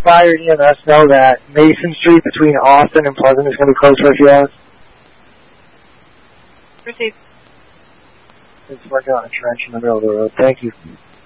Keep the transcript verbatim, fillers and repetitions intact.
fire E M S know that Mason Street between Austin and Pleasant is going to be closed for a few hours? Received. It's working on a trench in the middle of the road. Thank you.